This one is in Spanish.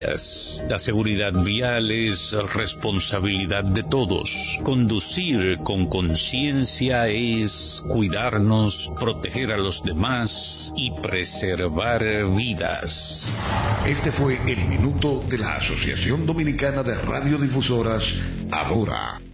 La seguridad vial es responsabilidad de todos. Conducir con conciencia es cuidarnos, proteger a los demás y preservar vidas. Este fue el minuto de la Asociación Dominicana de Radiodifusoras, Ahora.